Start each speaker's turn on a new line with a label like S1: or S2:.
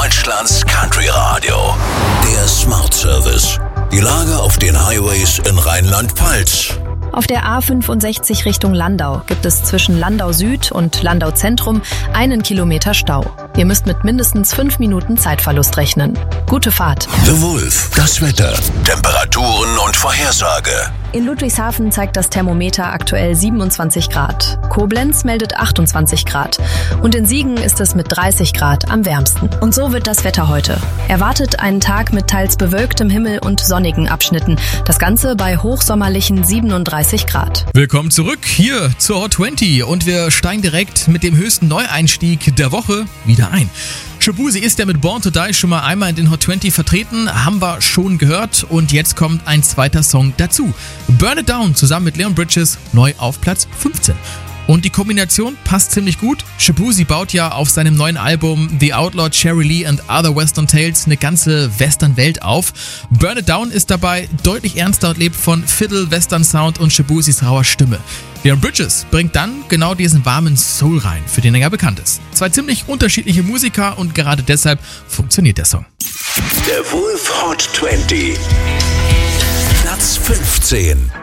S1: Deutschlands Country Radio. Der Smart Service. Die Lage auf den Highways in Rheinland-Pfalz.
S2: Auf der A65 Richtung Landau gibt es zwischen Landau Süd und Landau Zentrum 1 Kilometer Stau. Ihr müsst mit mindestens 5 Minuten Zeitverlust rechnen. Gute Fahrt.
S1: The Wolf, das Wetter, Temperaturen und Vorhersage.
S2: In Ludwigshafen zeigt das Thermometer aktuell 27 Grad. Koblenz meldet 28 Grad. Und in Siegen ist es mit 30 Grad am wärmsten. Und so wird das Wetter heute. Erwartet einen Tag mit teils bewölktem Himmel und sonnigen Abschnitten. Das Ganze bei hochsommerlichen 37 Grad.
S3: Willkommen zurück hier zur Hot 20 und wir steigen direkt mit dem höchsten Neueinstieg der Woche wieder ein. Shaboozey ist ja mit Born to Die schon mal einmal in den Hot 20 vertreten, haben wir schon gehört und jetzt kommt ein zweiter Song dazu. Burn It Down zusammen mit Leon Bridges neu auf Platz 15. Und die Kombination passt ziemlich gut. Shaboozey baut ja auf seinem neuen Album The Outlaw, Cherry Lee and Other Western Tales eine ganze Western-Welt auf. Burn It Down ist dabei deutlich ernster und lebt von Fiddle, Western Sound und Shaboozeys rauer Stimme. Leon Bridges bringt dann genau diesen warmen Soul rein, für den er ja bekannt ist. Zwei ziemlich unterschiedliche Musiker und gerade deshalb funktioniert der Song.
S1: Der Wolf Hot 20. Platz 15.